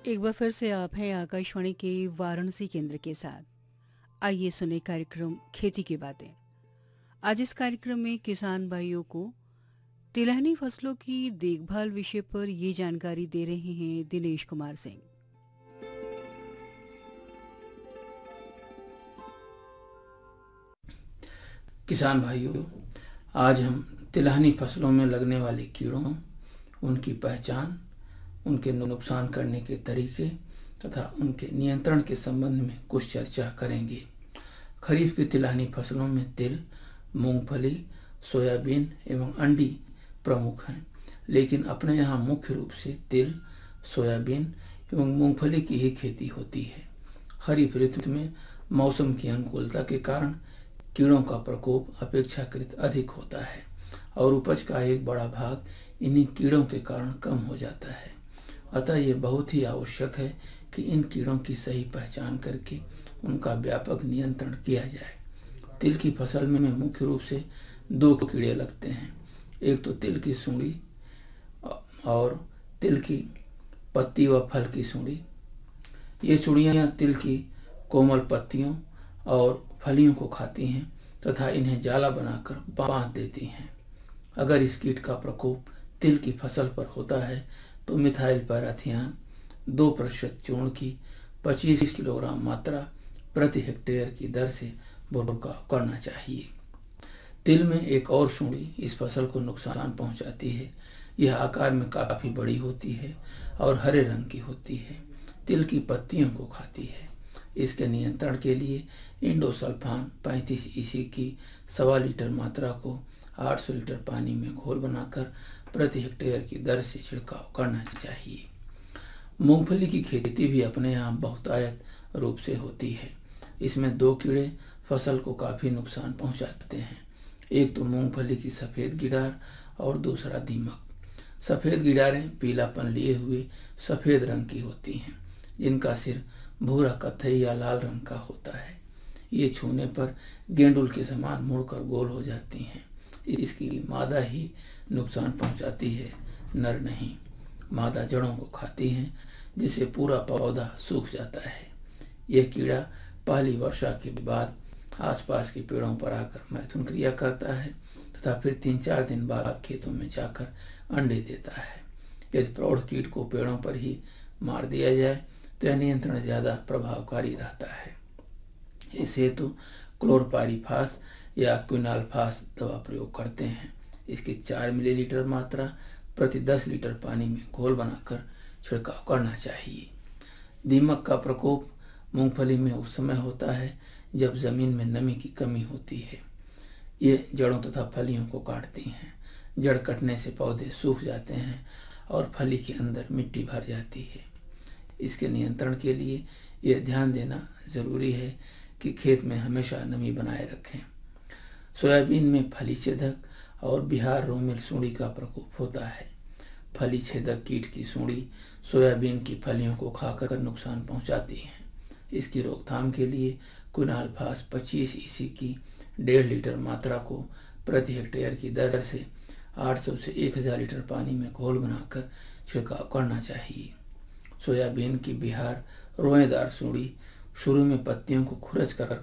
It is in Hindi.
एक बार फिर से आप हैं आकाशवाणी के वाराणसी केंद्र के साथ। आइए सुने कार्यक्रम खेती की बातें। आज इस कार्यक्रम में किसान भाइयों को तिलहनी फसलों की देखभाल विषय पर ये जानकारी दे रहे हैं दिनेश कुमार सिंह। किसान भाइयों, आज हम तिलहनी फसलों में लगने वाले कीड़ों, उनकी पहचान, उनके नुकसान करने के तरीके तथा उनके नियंत्रण के संबंध में कुछ चर्चा करेंगे। खरीफ की तिलहनी फसलों में तिल, मूंगफली, सोयाबीन एवं अंडी प्रमुख हैं, लेकिन अपने यहाँ मुख्य रूप से तिल, सोयाबीन एवं मूंगफली की ही खेती होती है। खरीफ ऋतु में मौसम की अनुकूलता के कारण कीड़ों का प्रकोप अपेक्षाकृत अधिक होता है और उपज का एक बड़ा भाग इन्हीं कीड़ों के कारण कम हो जाता है। अतः ये बहुत ही आवश्यक है कि इन कीड़ों की सही पहचान करके उनका व्यापक नियंत्रण किया जाए। तिल की फसल में मुख्य रूप से दो कीड़े लगते हैं। एक तो तिल की सूंडी और तिल की पत्ती व फल की सूंडी। ये सुड़ियाँ तिल की कोमल पत्तियों और फलियों को खाती हैं तथा इन्हें जाला बनाकर बांध देती हैं। अगर इस कीट का प्रकोप तिल की फसल पर होता है तो मिथाइल पैराथियान 2% चूर्ण की 25 किलोग्राम मात्रा प्रति हेक्टेयर की दर से छिड़काव करना चाहिए। तिल में एक और सूंडी इस फसल को नुकसान पहुंचाती है। यह आकार में काफी बड़ी होती है और हरे रंग की होती है। तिल की पत्तियों को खाती है। इसके नियंत्रण के लिए इंडोसल्फान 35 ईसी की 1.25 लीटर मात्रा को 800 लीटर पानी में घोल बनाकर प्रति हेक्टेयर की दर से छिड़काव करना चाहिए। मूंगफली की खेती भी अपने यहाँ बहुतायत रूप से होती है। इसमें दो कीड़े फसल को काफी नुकसान पहुंचाते हैं। एक तो मूंगफली की सफेद गिडार और दूसरा दीमक। सफेद गिडारें पीलापन लिए हुए सफेद रंग की होती हैं, जिनका सिर भूरा कत्थई या लाल रंग का होता है। ये छूने पर गेंडुल के समान मुड़कर गोल हो जाती हैं। इसकी मादा ही नुकसान पहुंचाती है, नर नहीं। मादा जड़ों को खाती हैं, जिससे पूरा पौधा सूख जाता है। यह कीड़ा पहली वर्षा के बाद आसपास के पेड़ों पर आकर मैथुन क्रिया करता है तथा फिर 3-4 दिन बाद खेतों में जाकर अंडे देता है। यदि प्रौढ़ कीट को पेड़ों पर ही मार दिया जाए तो यह नियंत्रण ज्यादा प्रभावकारी रहता है। इस हेतु क्लोरपाइरीफास या क्विनाल्फास दवा प्रयोग करते हैं। इसकी 4 मिलीलीटर मात्रा प्रति 10 लीटर पानी में घोल बनाकर छिड़काव करना चाहिए। दीमक का प्रकोप मूंगफली में उस समय होता है जब जमीन में नमी की कमी होती है। ये जड़ों तथा फलियों को काटती हैं। जड़ कटने से पौधे सूख जाते हैं और फली के अंदर मिट्टी भर जाती है। इसके नियंत्रण के लिए यह ध्यान देना जरूरी है कि खेत में हमेशा नमी बनाए रखें। सोयाबीन में फली छेदक और बिहार रोमिल सूंडी का प्रकोप होता है। फली छेदक कीट की सूंडी सोयाबीन की फलियों को खाकर नुकसान पहुंचाती है। इसकी रोकथाम के लिए क्विनाल्फास 25 ईसी की 1.5 लीटर मात्रा को प्रति हेक्टेयर की दर से 800 से 1000 लीटर पानी में घोल बनाकर छिड़काव करना चाहिए। सोयाबीन की बिहार रोएदार सूंडी शुरू में पत्तियों को खुरच कर